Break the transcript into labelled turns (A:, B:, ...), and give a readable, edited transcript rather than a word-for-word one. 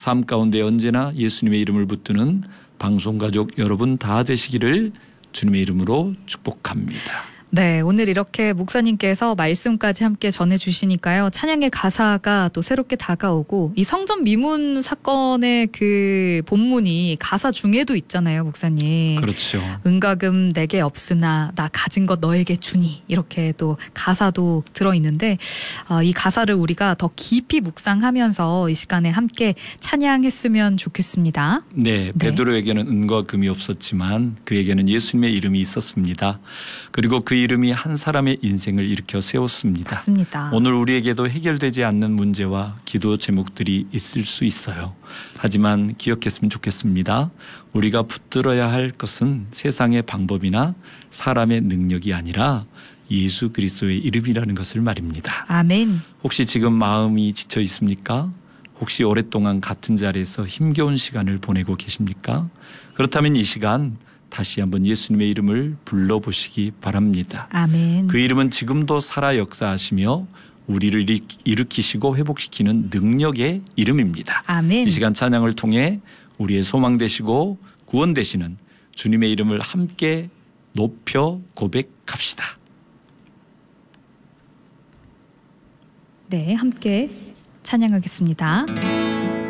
A: 삶 가운데 언제나 예수님의 이름을 붙드는 방송가족 여러분 다 되시기를 주님의 이름으로 축복합니다.
B: 네, 오늘 이렇게 목사님께서 말씀까지 함께 전해주시니까요. 찬양의 가사가 또 새롭게 다가오고 이 성전 미문 사건의 그 본문이 가사 중에도 있잖아요, 목사님.
A: 그렇죠.
B: 은과금 내게 없으나 나 가진 것 너에게 주니 이렇게 또 가사도 들어있는데 이 가사를 우리가 더 깊이 묵상하면서 이 시간에 함께 찬양했으면 좋겠습니다.
A: 네, 베드로에게는 은과 금이 없었지만 그에게는 예수님의 이름이 있었습니다. 그리고 그 이름이 한 사람의 인생을 일으켜 세웠습니다.
B: 맞습니다.
A: 오늘 우리에게도 해결되지 않는 문제와 기도 제목들이 있을 수 있어요. 하지만 기억했으면 좋겠습니다. 우리가 붙들어야 할 것은 세상의 방법이나 사람의 능력이 아니라 예수 그리스도의 이름이라는 것을 말입니다.
B: 아멘.
A: 혹시 지금 마음이 지쳐 있습니까? 혹시 오랫동안 같은 자리에서 힘겨운 시간을 보내고 계십니까? 그렇다면 이 시간 다시 한번 예수님의 이름을 불러보시기 바랍니다.
B: 아멘.
A: 그 이름은 지금도 살아 역사하시며 우리를 일으키시고 회복시키는 능력의 이름입니다.
B: 아멘.
A: 이 시간 찬양을 통해 우리의 소망 되시고 구원 되시는 주님의 이름을 함께 높여 고백합시다.
B: 네, 함께 찬양하겠습니다.